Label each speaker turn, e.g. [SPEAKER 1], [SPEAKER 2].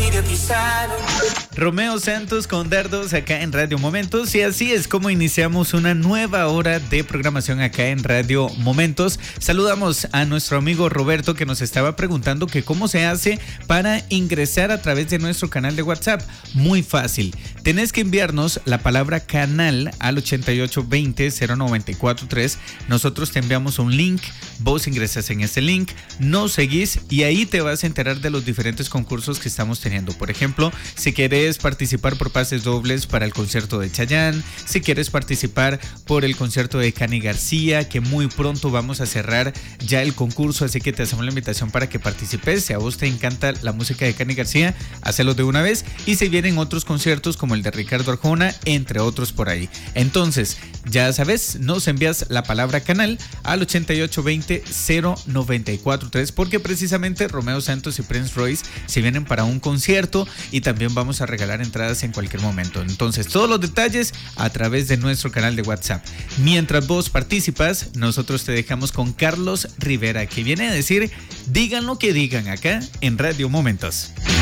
[SPEAKER 1] Romeo Santos con Dardos acá en Radio Momentos, y así es como iniciamos una nueva hora de programación acá en Radio Momentos. Saludamos a nuestro amigo Roberto, que nos estaba preguntando que cómo se hace para ingresar a través de nuestro canal de WhatsApp. Muy fácil, tenés que enviarnos la palabra canal al 8820-0943. Nosotros te enviamos un link, vos ingresas en ese link, nos seguís y ahí te vas a enterar de los diferentes concursos que estamos teniendo. Por ejemplo, si quieres participar por pases dobles para el concierto de Chayanne, si quieres participar por el concierto de Cani García, que muy pronto vamos a cerrar ya el concurso, así que te hacemos la invitación para que participes. Si a vos te encanta la música de Cani García, hacelo de una vez, y se vienen otros conciertos como el de Ricardo Arjona, entre otros por ahí. Entonces, ya sabes, nos envías la palabra canal al 8820-0943, porque precisamente Romeo Santos y Prince Royce se vienen para un concierto y también vamos a regalar entradas en cualquier momento. Entonces, todos los detalles a través de nuestro canal de WhatsApp. Mientras vos participas, nosotros te dejamos con Carlos Rivera, que viene a decir: digan lo que digan acá en Radio Momentos.